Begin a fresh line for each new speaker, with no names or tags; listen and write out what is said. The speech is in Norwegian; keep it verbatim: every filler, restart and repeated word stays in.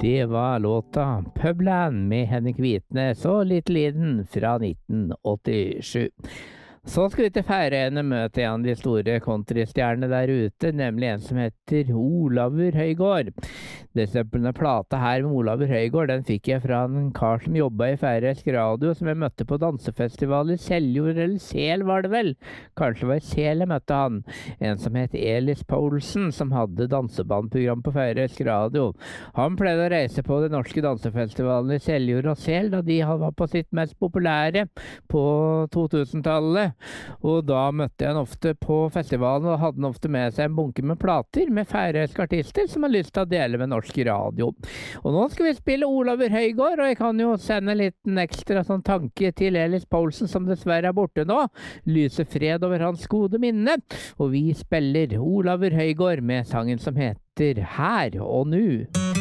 Det var låta Publand med Henrik Hvitnes og Little Eden fra nitten åttisju. Så skal vi til Færøyene møte en av de store countrystjernene der ute, nemlig en som heter Olavur Højgaard. Denne plata her med Olavur Højgaard, den fikk jeg fra en kar som jobbet i Færøysk Radio, som jeg møtte på dansefestival i Seljord, eller Sel var det vel? Kanskje det var i Sel jeg møtte han. En som het Elis Poulsen, som hadde dansebandprogram på Færøysk Radio. Han pleide å reise på de norske dansefestivalene i Seljord og Sel, da de var på sitt mest populære på to-tusen-tallet. Og da møtte jeg han ofte på festivalen, og hadde han ofte med seg en bunke med plater med færøyske artister som har lyst til å dele med norsk radio. Og nå skal vi spille Olavur Højgaard, og jeg kan jo sende en liten ekstra sånn tanke til Elis Poulsen, som dessverre er borte nå. Lyse fred over hans gode minne. Og vi spiller Olavur Højgaard med sangen som heter Her og Nu.